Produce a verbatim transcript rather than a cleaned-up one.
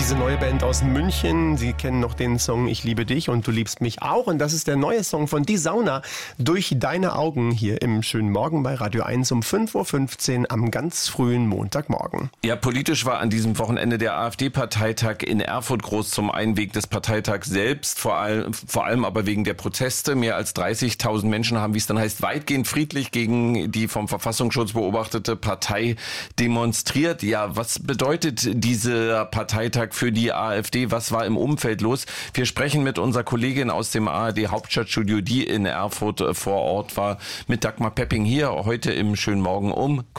Diese neue Band aus München, Sie kennen noch den Song Ich liebe dich und du liebst mich auch. Und das ist der neue Song von Die Sauna, Durch deine Augen, hier im schönen Morgen bei Radio eins um fünf Uhr fünfzehn am ganz frühen Montagmorgen. Ja, politisch war an diesem Wochenende der AfD-Parteitag in Erfurt groß, zum einen wegen des Parteitags selbst, vor allem, vor allem aber wegen der Proteste. Mehr als dreißigtausend Menschen haben, wie es dann heißt, weitgehend friedlich gegen die vom Verfassungsschutz beobachtete Partei demonstriert. Ja, was bedeutet dieser Parteitag für die AfD? Was war im Umfeld los? Wir sprechen mit unserer Kollegin aus dem A R D-Hauptstadtstudio, die in Erfurt vor Ort war, mit Dagmar Pepping hier heute im schönen Morgen um